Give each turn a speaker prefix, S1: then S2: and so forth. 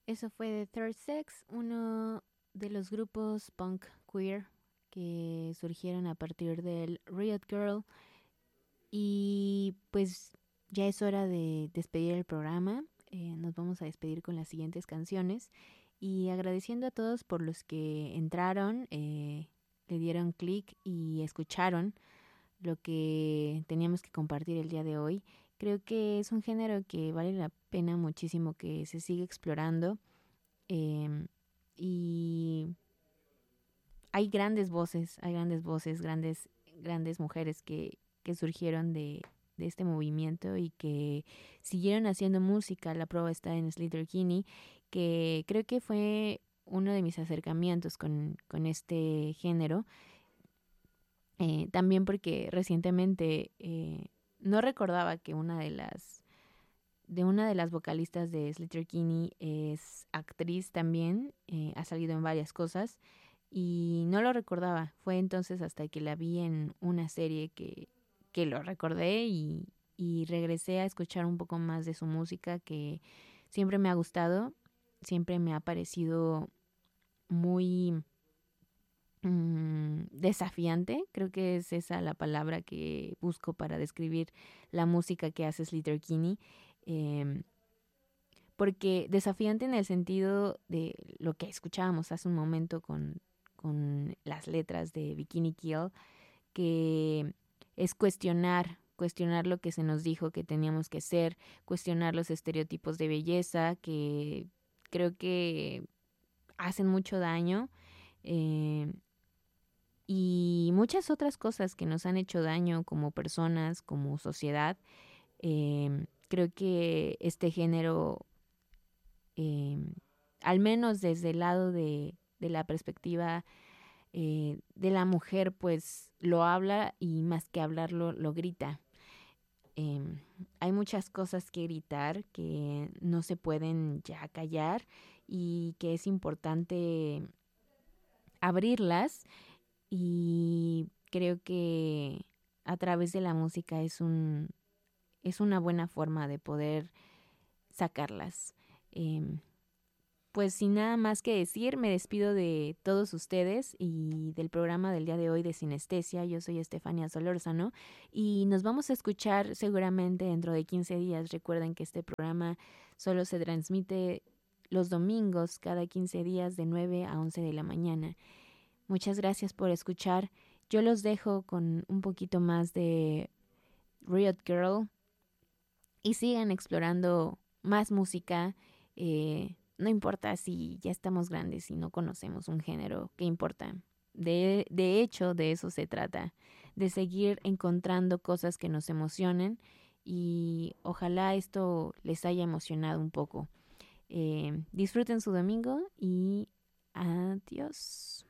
S1: Eso fue de Third Sex, uno de los grupos punk queer que surgieron a partir del Riot Girl. Y pues ya es hora de despedir el programa. Nos vamos a despedir con las siguientes canciones. Y agradeciendo a todos por los que entraron, le dieron clic y escucharon lo que teníamos que compartir el día de hoy. Creo que es un género que vale la pena muchísimo que se siga explorando. em, y hay grandes voces, grandes mujeres que surgieron de este movimiento y que siguieron haciendo música. La prueba está en Sleater-Kinney, que creo que fue uno de mis acercamientos con este género. También porque recientemente no recordaba que una de las vocalistas de Sleater-Kinney es actriz también, ha salido en varias cosas y no lo recordaba. Fue entonces hasta que la vi en una serie que lo recordé y regresé a escuchar un poco más de su música, que siempre me ha gustado, siempre me ha parecido muy desafiante. Creo que es esa la palabra que busco para describir la música que hace Sleater-Kinney. em, Porque desafiante en el sentido de lo que escuchábamos hace un momento con las letras de Bikini Kill, que es cuestionar lo que se nos dijo que teníamos que ser, cuestionar los estereotipos de belleza que creo que hacen mucho daño, eh, y muchas otras cosas que nos han hecho daño como personas, como sociedad. Creo que este género, eh, al menos desde el lado de la perspectiva de la mujer, pues lo habla y más que hablarlo, lo grita. Em, Hay muchas cosas que gritar que no se pueden ya callar y que es importante abrirlas, y creo que a través de la música es una buena forma de poder sacarlas. Em, Pues sin nada más que decir, me despido de todos ustedes y del programa del día de hoy de Sinestesia. Yo soy Estefania Solórzano y nos vamos a escuchar seguramente dentro de 15 días. Recuerden que este programa solo se transmite los domingos, cada 15 días de 9 a 11 de la mañana. Muchas gracias por escuchar. Yo los dejo con un poquito más de Riot Girl y sigan explorando más música. No importa si ya estamos grandes y no conocemos un género, ¿qué importa? De hecho, de eso se trata, de seguir encontrando cosas que nos emocionen, y ojalá esto les haya emocionado un poco. Disfruten su domingo y adiós.